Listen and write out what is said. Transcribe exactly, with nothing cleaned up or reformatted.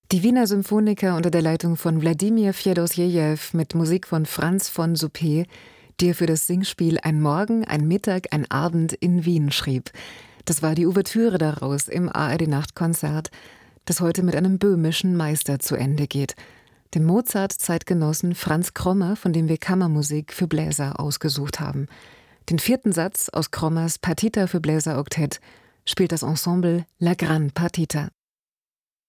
Die Wiener Symphoniker unter der Leitung von Wladimir Feodosjejew mit Musik von Franz von Suppé, der für das Singspiel Ein Morgen, ein Mittag, ein Abend in Wien schrieb. Das war die Ouvertüre daraus im A R D-Nachtkonzert, das heute mit einem böhmischen Meister zu Ende geht, dem Mozart-Zeitgenossen Franz Krommer, von dem wir Kammermusik für Bläser ausgesucht haben. Den vierten Satz aus Krommers Partita für Bläseroktett spielt das Ensemble La Gran Partita.